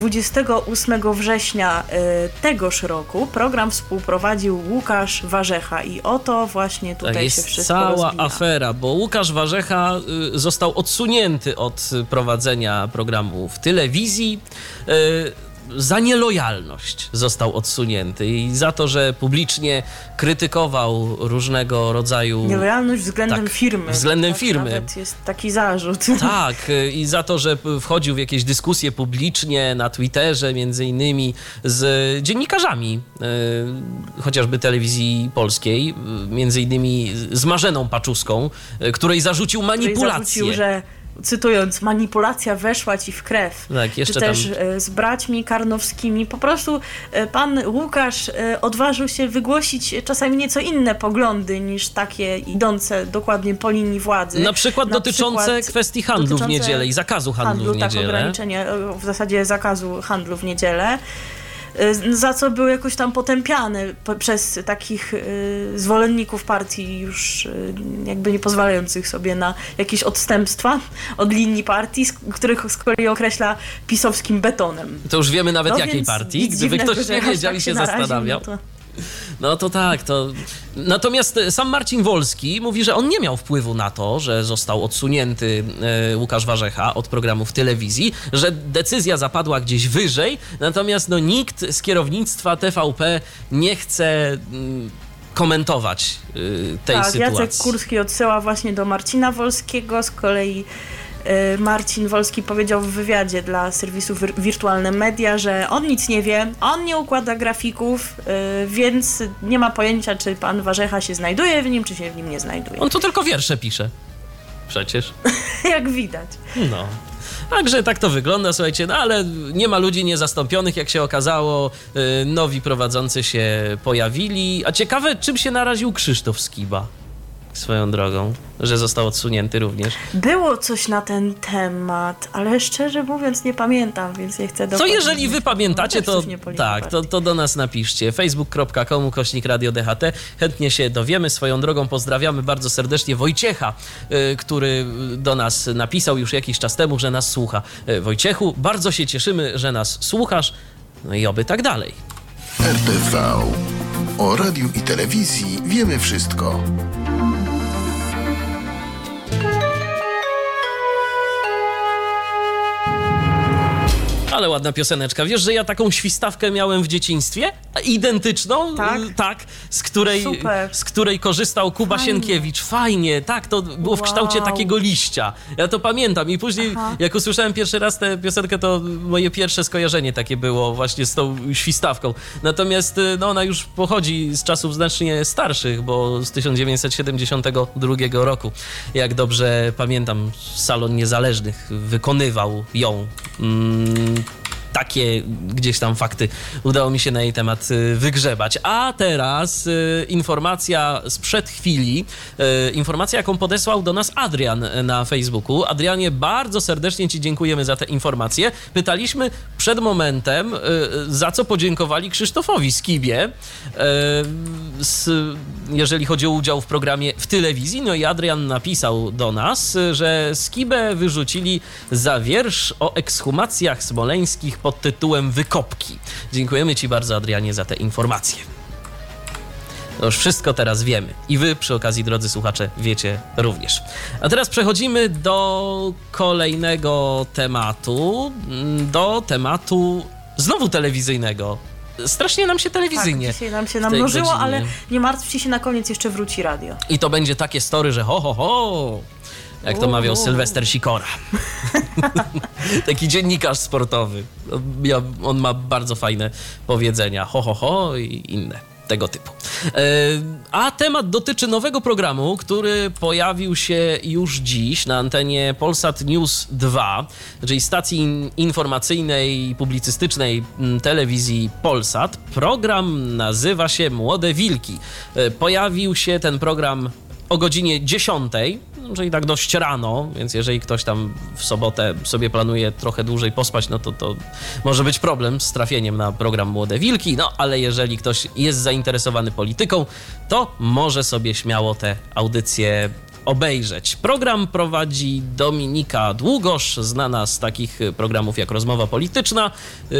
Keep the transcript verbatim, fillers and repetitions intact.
dwudziestego ósmego września tegoż roku program współprowadził Łukasz Warzecha i oto właśnie tutaj tak, się jest wszystko cała rozwija. afera, bo Łukasz Warzecha został odsunięty od prowadzenia programu w telewizji. Za nielojalność został odsunięty i za to, że publicznie krytykował różnego rodzaju... Nielojalność względem tak, firmy. Względem tak, firmy. Nawet jest taki zarzut. Tak, i za to, że wchodził w jakieś dyskusje publicznie na Twitterze, między innymi z dziennikarzami, yy, chociażby telewizji polskiej, między innymi z Marzeną Paczuską, której zarzucił manipulację. Której zarzucił, że cytując, manipulacja weszła ci w krew. Tak, jeszcze czy też tam... z braćmi Karnowskimi. Po prostu pan Łukasz odważył się wygłosić czasami nieco inne poglądy niż takie idące dokładnie po linii władzy. Na przykład Na dotyczące przykład kwestii handlu dotyczące w niedzielę i zakazu handlu, handlu w niedzielę. Tak, ograniczenie w zasadzie zakazu handlu w niedzielę. Za co był jakoś tam potępiany przez takich y, zwolenników partii już y, jakby nie pozwalających sobie na jakieś odstępstwa od linii partii, z, których z kolei określa pisowskim betonem. To już wiemy nawet no jakiej partii, gdyby dziwnego, ktoś nie wiedział tak i się naraził, zastanawiał. No to... No to tak, to... Natomiast sam Marcin Wolski mówi, że on nie miał wpływu na to, że został odsunięty e, Łukasz Warzecha od programu w telewizji, że decyzja zapadła gdzieś wyżej, natomiast no, nikt z kierownictwa T V P nie chce mm, komentować y, tej tak, sytuacji. Jacek Kurski odsyła właśnie do Marcina Wolskiego, z kolei Marcin Wolski powiedział w wywiadzie dla serwisu Wirtualne Media, że on nic nie wie, on nie układa grafików, więc nie ma pojęcia, czy pan Warzecha się znajduje w nim, czy się w nim nie znajduje. On tu tylko wiersze pisze. Przecież. Jak widać. No. Także tak to wygląda, słuchajcie, no ale nie ma ludzi niezastąpionych, jak się okazało, nowi prowadzący się pojawili, a ciekawe, czym się naraził Krzysztof Skiba. Swoją drogą, że został odsunięty również. Było coś na ten temat, ale szczerze mówiąc nie pamiętam, więc nie chcę dokładnie. Co jeżeli wy pamiętacie, to tak, to, to do nas napiszcie. facebook kropka com ukośnik Radio D H T. Chętnie się dowiemy. Swoją drogą pozdrawiamy bardzo serdecznie Wojciecha, y, który do nas napisał już jakiś czas temu, że nas słucha. Y, Wojciechu, bardzo się cieszymy, że nas słuchasz. No i oby tak dalej. R T V. O radiu i telewizji wiemy wszystko. Ale ładna pioseneczka. Wiesz, że ja taką świstawkę miałem w dzieciństwie? Identyczną? Tak? Tak, z której, z której korzystał Kuba Fajnie. Sienkiewicz. Fajnie, tak, to było w kształcie wow. takiego liścia. Ja to pamiętam i później, Aha. jak usłyszałem pierwszy raz tę piosenkę, to moje pierwsze skojarzenie takie było właśnie z tą świstawką. Natomiast no, ona już pochodzi z czasów znacznie starszych, bo z tysiąc dziewięćset siedemdziesiątego drugiego roku. Jak dobrze pamiętam, Salon Niezależnych wykonywał ją. Mm, takie gdzieś tam fakty udało mi się na jej temat wygrzebać. A teraz y, informacja sprzed chwili, y, informacja, jaką podesłał do nas Adrian na Facebooku. Adrianie, bardzo serdecznie ci dziękujemy za tę informację. Pytaliśmy przed momentem, y, za co podziękowali Krzysztofowi Skibie, y, z, jeżeli chodzi o udział w programie w telewizji. No i Adrian napisał do nas, że Skibę wyrzucili za wiersz o ekshumacjach smoleńskich pod tytułem Wykopki. Dziękujemy ci bardzo, Adrianie, za te informacje. No już wszystko teraz wiemy. I wy przy okazji, drodzy słuchacze, wiecie również. A teraz przechodzimy do kolejnego tematu. Do tematu znowu telewizyjnego. Strasznie nam się telewizyjnie. Tak, dzisiaj nam się namnożyło, ale nie martwcie się, na koniec jeszcze wróci radio. I to będzie takie story, że ho, ho, ho. Jak to mawiał Sylwester Sikora. Taki dziennikarz sportowy. On ma bardzo fajne powiedzenia. Ho, ho, ho i inne tego typu. A temat dotyczy nowego programu, który pojawił się już dziś na antenie Polsat News dwa, czyli stacji informacyjnej i publicystycznej telewizji Polsat. Program nazywa się Młode Wilki. Pojawił się ten program o godzinie dziesiątej, czyli tak dość rano, więc jeżeli ktoś tam w sobotę sobie planuje trochę dłużej pospać, no to to może być problem z trafieniem na program Młode Wilki, no ale jeżeli ktoś jest zainteresowany polityką, to może sobie śmiało te audycje obejrzeć. Program prowadzi Dominika Długosz, znana z takich programów jak Rozmowa Polityczna.